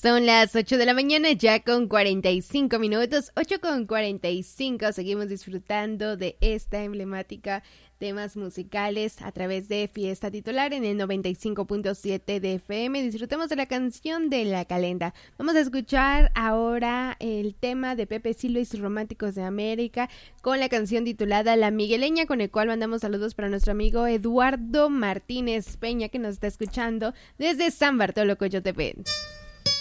Son las 8 de la mañana ya con 45 minutos, 8 con 45. Seguimos disfrutando de esta emblemática temas musicales a través de Fiesta Titular en el 95.7 de FM. Disfrutemos de la canción de La Calenda. Vamos a escuchar ahora el tema de Pepe Silo y sus Románticos de América con la canción titulada La Migueleña, con el cual mandamos saludos para nuestro amigo Eduardo Martínez Peña, que nos está escuchando desde San Bartolo, Coyotepec.